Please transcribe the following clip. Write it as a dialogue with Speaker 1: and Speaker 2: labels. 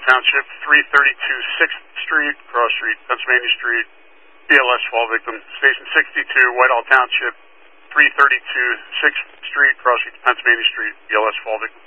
Speaker 1: Township, 332 6th Street, Cross Street, Pennsylvania Street, BLS fall victim. Station 62, Whitehall Township, 332 6th Street, Cross Street, Pennsylvania Street, BLS fall victim.